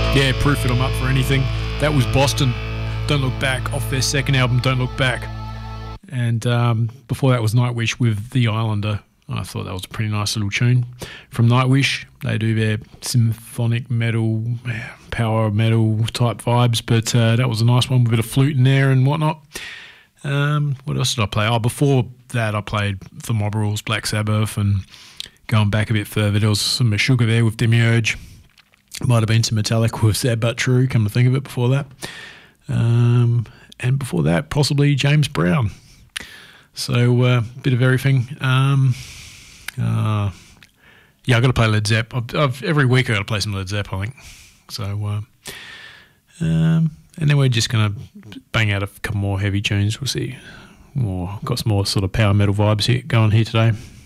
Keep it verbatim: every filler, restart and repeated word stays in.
Yeah, Proof It, I'm up for anything. That was Boston, Don't Look Back, off their second album, Don't Look Back. And um, before that was Nightwish with The Islander. I thought that was a pretty nice little tune from Nightwish. They do their symphonic metal, power metal type vibes, but uh, that was a nice one with a bit of flute in there and whatnot. Um, what else did I play? Oh, before that I played The Mob Rules, Black Sabbath, and going back a bit further, there was some Meshuggah there with Demiurge. Might have been some Metallic with Sad But True, come to think of it, before that. Um, and before that, possibly James Brown. So a uh, bit of everything. Um, uh, yeah, I've got to play Led Zepp. I've, I've, every week I've got to play some Led Zepp, I think. So, uh, um, and then we're just going to bang out a couple more heavy tunes. We'll see. More, got some more sort of power metal vibes here going here today.